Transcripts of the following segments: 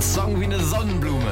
Song wie eine Sonnenblume.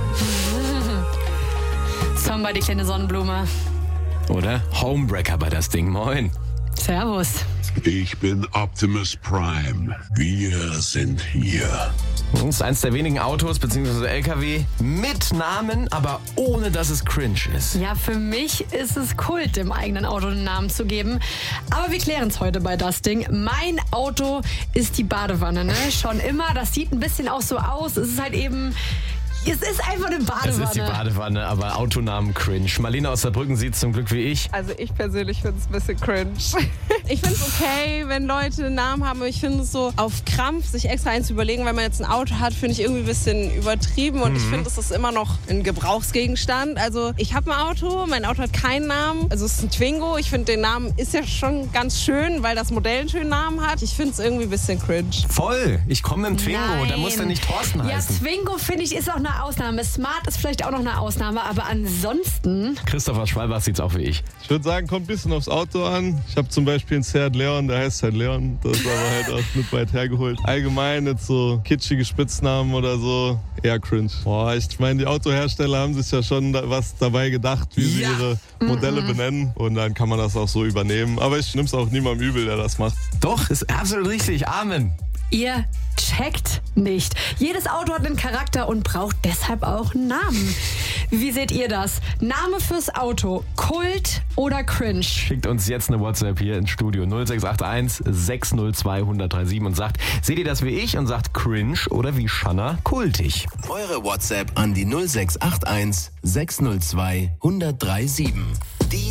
Song bei die kleine Sonnenblume. Oder? Homebreaker bei das Ding. Moin. Servus. Ich bin Optimus Prime. Wir sind hier. Das ist eins der wenigen Autos bzw. LKW mit Namen, aber ohne dass es cringe ist. Ja, für mich ist es Kult, dem eigenen Auto einen Namen zu geben. Aber wir klären es heute bei das Ding. Mein Auto ist die Badewanne, ne? Schon immer. Das sieht ein bisschen auch so aus. Es ist halt eben... Es ist einfach eine Badewanne. Es ist die Badewanne, aber Autonamen cringe. Marlene aus Saarbrücken sieht es zum Glück wie ich. Also ich persönlich finde es ein bisschen cringe. Ich finde es okay, wenn Leute einen Namen haben, aber ich finde es so auf Krampf, sich extra eins zu überlegen, wenn man jetzt ein Auto hat, finde ich irgendwie ein bisschen übertrieben und ich finde, es ist immer noch ein Gebrauchsgegenstand. Also ich habe ein Auto, mein Auto hat keinen Namen, also es ist ein Twingo. Ich finde, den Namen ist ja schon ganz schön, weil das Modell einen schönen Namen hat. Ich finde es irgendwie ein bisschen cringe. Voll, ich komme im Twingo, Nein. da muss er nicht Thorsten heißen. Ja, Twingo finde ich ist auch eine Ausnahme. Smart ist vielleicht auch noch eine Ausnahme, aber ansonsten... Christopher Schwalbach sieht es auch wie ich. Ich würde sagen, kommt ein bisschen aufs Auto an. Ich habe zum Beispiel einen Seat Leon, der heißt halt Leon. Das ist aber halt auch nicht weit hergeholt. Allgemein jetzt so kitschige Spitznamen oder so, eher cringe. Boah, ich meine, die Autohersteller haben sich ja schon was dabei gedacht, wie sie ihre Modelle benennen. Und dann kann man das auch so übernehmen. Aber ich nehme es auch niemandem übel, der das macht. Doch, ist absolut richtig. Amen. Ihr checkt nicht. Jedes Auto hat einen Charakter und braucht deshalb auch einen Namen. Wie seht ihr das? Name fürs Auto, Kult oder Cringe? Schickt uns jetzt eine WhatsApp hier ins Studio 0681 602 1037 und sagt, seht ihr das wie ich und sagt cringe oder wie Shanna kultig? Eure WhatsApp an die 0681 602 1037.